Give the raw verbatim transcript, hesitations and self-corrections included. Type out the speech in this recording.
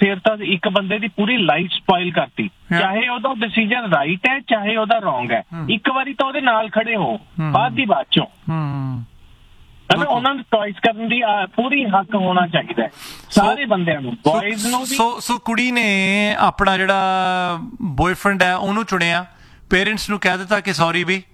ਫਿਰ ਤਾਂ ਇੱਕ ਬੰਦੇ ਦੀ ਪੂਰੀ ਲਾਈਫ ਸਪੋਇਲ ਕਰਤੀ। ਚਾਹੇ ਉਹਦਾ ਡਿਸੀਜਨ ਰਾਈਟ ਹੈ ਚਾਹੇ ਉਹਦਾ ਰੋਂਗ ਹੈ, ਇੱਕ ਵਾਰੀ ਤਾਂ ਉਹਦੇ ਨਾਲ ਖੜੇ ਹੋ, ਬਾਅਦ ਦੀ ਬਾਅਦ ਚੋਂ ਉਹਨਾਂ ਨੂੰ ਚੋਇਸ ਕਰਨ ਦੀ ਪੂਰੀ ਹੱਕ ਹੋਣਾ ਚਾਹੀਦਾ ਸਾਰੇ ਬੰਦਿਆਂ ਨੂੰ, ਬॉयਜ਼ ਨੂੰ ਵੀ। ਸੋ ਸੋ ਕੁੜੀ ਨੇ ਆਪਣਾ ਜਿਹੜਾ ਬॉयਫ੍ਰੈਂਡ ਹੈ ਉਹਨੂੰ ਚੁਣਿਆ, ਪੇਰੈਂਟਸ ਨੂੰ ਕਹਿ ਦਿੱਤਾ ਕਿ ਸੌਰੀ ਵੀ